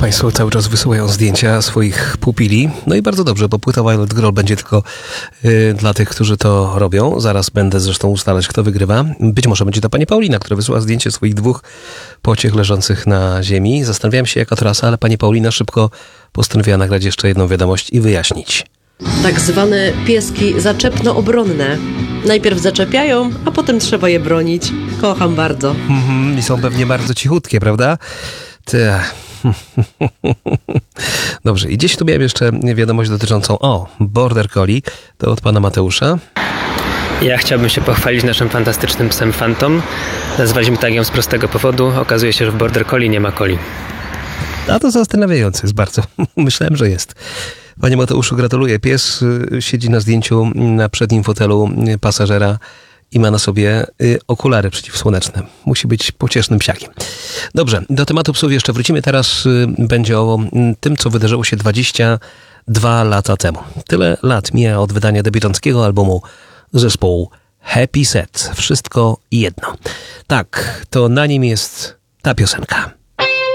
Państwo cały czas wysyłają zdjęcia swoich pupili. No i bardzo dobrze, bo płyta Violet Girl będzie tylko dla tych, którzy to robią. Zaraz będę zresztą ustalać, kto wygrywa. Być może będzie to pani Paulina, która wysyła zdjęcie swoich 2 pociech leżących na ziemi. Zastanawiałem się, jaka trasa, ale pani Paulina szybko postanowiła nagrać jeszcze jedną wiadomość i wyjaśnić. Tak zwane pieski zaczepno-obronne. Najpierw zaczepiają, a potem trzeba je bronić. Kocham bardzo. I są pewnie bardzo cichutkie, prawda? Dobrze, i gdzieś tu miałem jeszcze wiadomość dotyczącą Border Collie. To od pana Mateusza. Ja chciałbym się pochwalić naszym fantastycznym psem Phantom. Nazwaliśmy tak ją z prostego powodu. Okazuje się, że w Border Collie nie ma coli. A to zastanawiające jest bardzo. Myślałem, że jest. Panie Mateuszu, gratuluję. Pies siedzi na zdjęciu na przednim fotelu pasażera i ma na sobie okulary przeciwsłoneczne. Musi być pociesznym psiakiem. Dobrze, do tematu psów jeszcze wrócimy. Teraz będzie o tym, co wydarzyło się 22 lata temu. Tyle lat mija od wydania debiutanckiego albumu zespołu Happy Set. Wszystko jedno. Tak, to na nim jest ta piosenka.